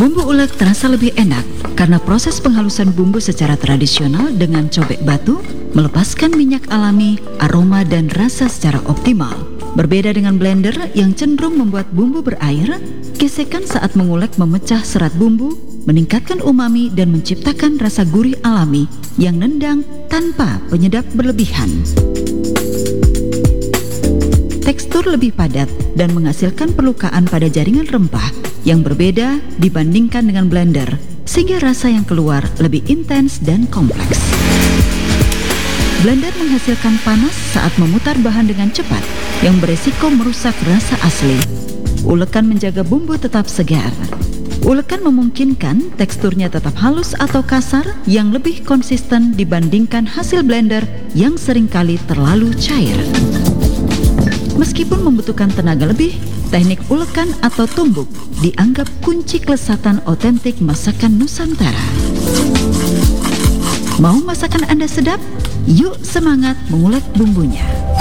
Bumbu ulek terasa lebih enak karena proses penghalusan bumbu secara tradisional dengan cobek batu melepaskan minyak alami, aroma dan rasa secara optimal. Berbeda dengan blender yang cenderung membuat bumbu berair, gesekan saat mengulek memecah serat bumbu, meningkatkan umami dan menciptakan rasa gurih alami yang nendang tanpa penyedap berlebihan. Tekstur lebih padat dan menghasilkan perlukaan pada jaringan rempah yang berbeda dibandingkan dengan blender, sehingga rasa yang keluar lebih intens dan kompleks. Blender menghasilkan panas saat memutar bahan dengan cepat yang beresiko merusak rasa asli. Ulekan menjaga bumbu tetap segar. Ulekan memungkinkan teksturnya tetap halus atau kasar yang lebih konsisten dibandingkan hasil blender yang seringkali terlalu cair. Meskipun membutuhkan tenaga lebih, teknik ulekan atau tumbuk dianggap kunci kelezatan otentik masakan Nusantara. Mau masakan Anda sedap? Yuk semangat mengulek bumbunya.